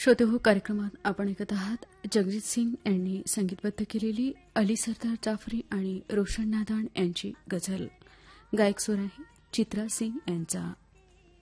श्रोतेहो, कार्यक्रमात आपण ऐकत आहात जगजीत सिंग यांनी संगीतबद्ध केलेली अली सरदार जाफरी आणि रोशन नादान यांची गझल. गायक स्वर आहे चित्रा सिंग यांचा.